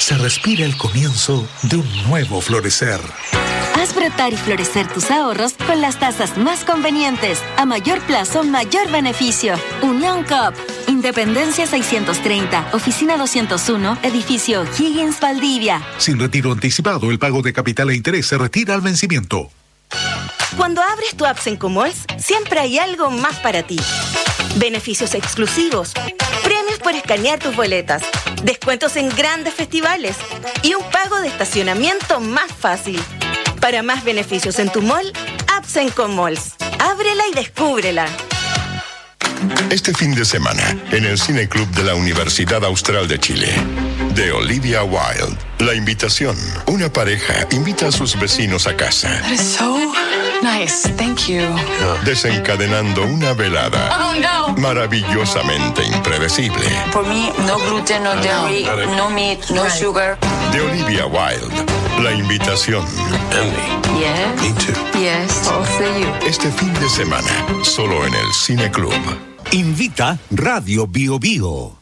se respira el comienzo de un nuevo florecer. Haz brotar y florecer tus ahorros con las tasas más convenientes. A mayor plazo, mayor beneficio. Unión Coop. Independencia 630, Oficina 201, Edificio Higgins, Valdivia. Sin retiro anticipado, el pago de capital e interés se retira al vencimiento. Cuando abres tu Absenco Malls, siempre hay algo más para ti. Beneficios exclusivos, premios por escanear tus boletas, descuentos en grandes festivales y un pago de estacionamiento más fácil. Para más beneficios en tu mall, Absenco Malls. Ábrela y descúbrela. Este fin de semana, en el Cine Club de la Universidad Austral de Chile, de Olivia Wilde, La Invitación. Una pareja invita a sus vecinos a casa. That is so nice, thank you. Desencadenando una velada maravillosamente impredecible. For me, no gluten, no dairy, no meat, no sugar. De Olivia Wilde, La Invitación. Yeah. Me too. Yes, also you. Este fin de semana, solo en el Cine Club. Invita Radio Bio Bio.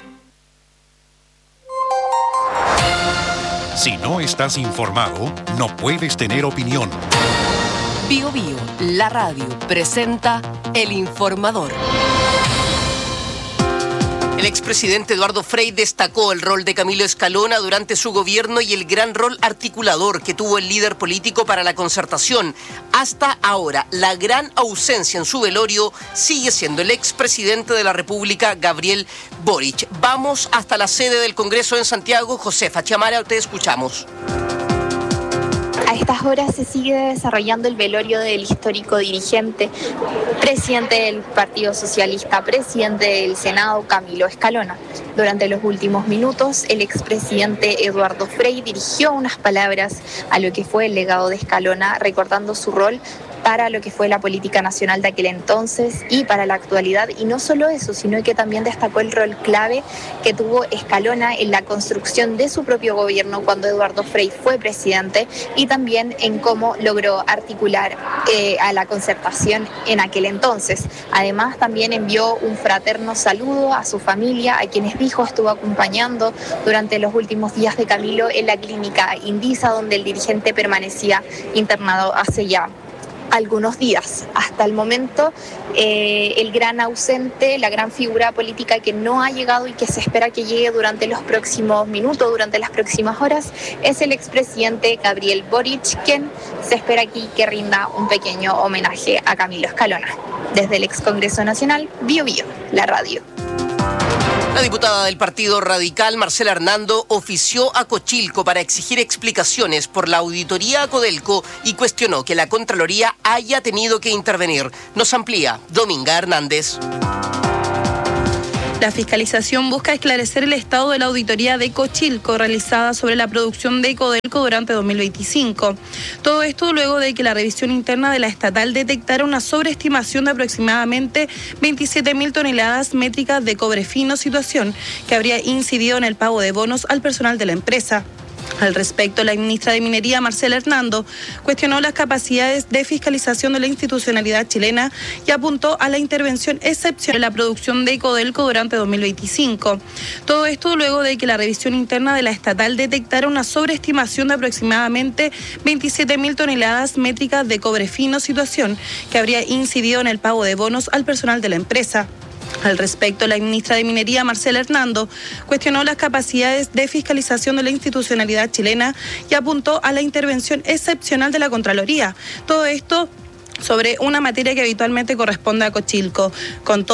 Si no estás informado, no puedes tener opinión. Bio Bio, la radio, presenta El Informador. El expresidente Eduardo Frei destacó el rol de Camilo Escalona durante su gobierno y el gran rol articulador que tuvo el líder político para la concertación. Hasta ahora, la gran ausencia en su velorio sigue siendo el expresidente de la República, Gabriel Boric. Vamos hasta la sede del Congreso en Santiago. Josefa Chamara, te escuchamos. A estas horas se sigue desarrollando el velorio del histórico dirigente, presidente del Partido Socialista, presidente del Senado, Camilo Escalona. Durante los últimos minutos, el expresidente Eduardo Frei dirigió unas palabras a lo que fue el legado de Escalona, recordando su rol para lo que fue la política nacional de aquel entonces y para la actualidad. Y no solo eso, sino que también destacó el rol clave que tuvo Escalona en la construcción de su propio gobierno cuando Eduardo Frei fue presidente y también en cómo logró articular a la concertación en aquel entonces. Además, también envió un fraterno saludo a su familia, a quienes dijo estuvo acompañando durante los últimos días de Camilo en la clínica Indisa, donde el dirigente permanecía internado hace ya algunos días. Hasta el momento, el gran ausente, la gran figura política que no ha llegado y que se espera que llegue durante los próximos minutos, durante las próximas horas, es el expresidente Gabriel Boric, quien se espera aquí que rinda un pequeño homenaje a Camilo Escalona. Desde el ex Congreso Nacional, Bio Bio, la radio. La diputada del Partido Radical, Marcela Hernando, ofició a Cochilco para exigir explicaciones por la auditoría a Codelco y cuestionó que la Contraloría haya tenido que intervenir. Nos amplía Dominga Hernández. La fiscalización busca esclarecer el estado de la auditoría de Cochilco realizada sobre la producción de Codelco durante 2025. Todo esto luego de que la revisión interna de la estatal detectara una sobreestimación de aproximadamente 27.000 toneladas métricas de cobre fino, situación que habría incidido en el pago de bonos al personal de la empresa. Al respecto, la ministra de Minería, Marcela Hernando, cuestionó las capacidades de fiscalización de la institucionalidad chilena y apuntó a la intervención excepcional en la producción de Codelco durante 2025. Todo esto luego de que la revisión interna de la estatal detectara una sobreestimación de aproximadamente 27.000 toneladas métricas de cobre fino, situación que habría incidido en el pago de bonos al personal de la empresa. Al respecto, la ministra de Minería, Marcela Hernando, cuestionó las capacidades de fiscalización de la institucionalidad chilena y apuntó a la intervención excepcional de la Contraloría. Todo esto sobre una materia que habitualmente corresponde a Cochilco.